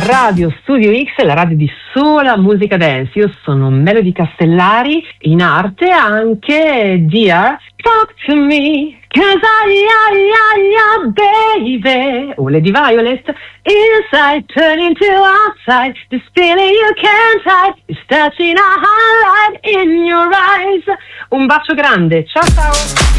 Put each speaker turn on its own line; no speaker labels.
Radio Studio X, la radio di sola musica dance. Io sono Melody Castellari, in arte anche Dear Talk to Me, 'cause baby, o Lady Violet, inside turning to outside, this feeling you can't hide is touching a highlight in your eyes. Un bacio grande, ciao ciao.